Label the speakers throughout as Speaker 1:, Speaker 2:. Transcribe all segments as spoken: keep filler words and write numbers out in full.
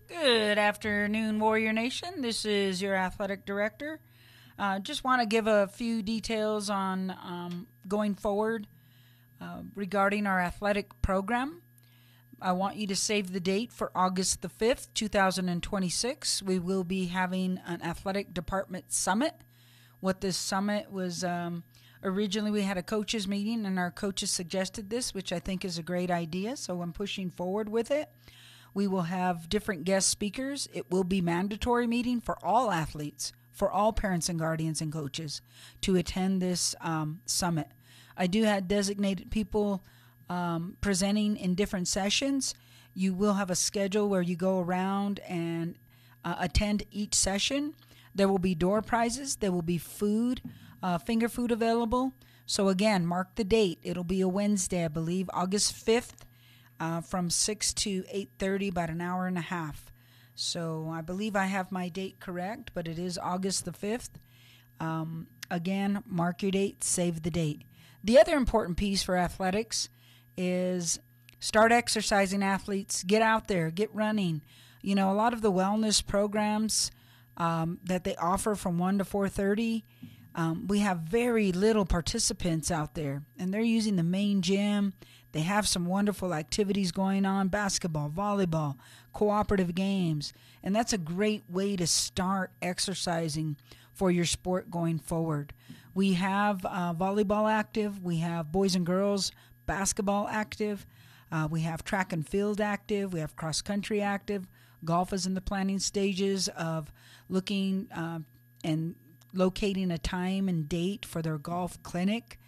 Speaker 1: Good afternoon, Warrior Nation. This is your athletic director. Uh, just want to give a few details on um, going forward uh, regarding our athletic program. I want you to save the date for August the fifth, two thousand twenty-six. We will be having an athletic department summit. What this summit was, um, originally we had a coaches meeting and our coaches suggested this, which I think is a great idea, so I'm pushing forward with it. We will have different guest speakers. It will be mandatory meeting for all athletes, for all parents and guardians and coaches to attend this um, summit. I do have designated people um, presenting in different sessions. You will have a schedule where you go around and uh, attend each session. There will be door prizes. There will be food, uh, finger food available. So again, mark the date. It'll be a Wednesday, I believe, August fifth. Uh, from six to eight thirty, about an hour and a half. So I believe I have my date correct, but it is August the fifth. Um, again, mark your date, save the date. The other important piece for athletics is start exercising, athletes. Get out there, get running. You know, a lot of the wellness programs um, that they offer from one to four thirty, um, we have very little participants out there, and they're using the main gym. They have some wonderful activities going on, basketball, volleyball, cooperative games, and that's a great way to start exercising for your sport going forward. We have uh, volleyball active. We have boys and girls basketball active. Uh, we have track and field active. We have cross country active. Golf is in the planning stages of looking uh, and locating a time and date for their golf clinic.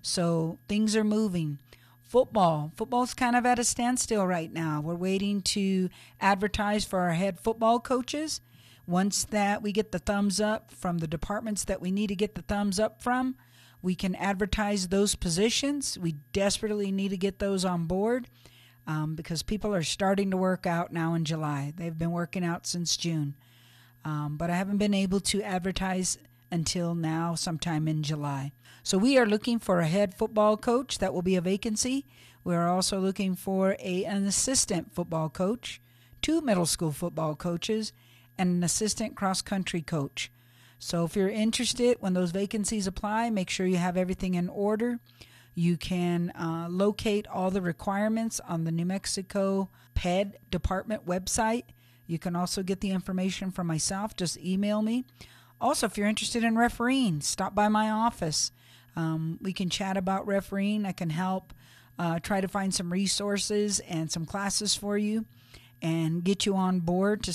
Speaker 1: So things are moving. Football. Football's kind of at a standstill right now. We're waiting to advertise for our head football coaches. Once that we get the thumbs up from the departments that we need to get the thumbs up from, we can advertise those positions. We desperately need to get those on board um, because people are starting to work out now in July. They've been working out since June. Um, but I haven't been able to advertise until now, sometime in July. So we are looking for a head football coach. That will be a vacancy. We are also looking for a, an assistant football coach, two middle school football coaches, and an assistant cross-country coach. So if you're interested, when those vacancies apply, make sure you have everything in order. You can uh, locate all the requirements on the New Mexico P E D department website. You can also get the information from myself. Just email me. Also, if you're interested in refereeing, stop by my office. Um, we can chat about refereeing. I can help uh, try to find some resources and some classes for you and get you on board to